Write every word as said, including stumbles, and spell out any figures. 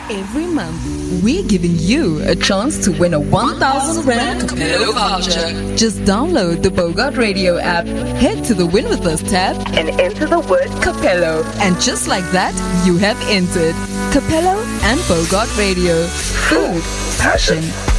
Every month, we're giving you a chance to win a one thousand Rand Capello voucher. Just download the Bogart Radio app, head to the Win With Us tab, and enter the word Capello. And just like that, you have entered Capello and Bogart Radio. Food, passion,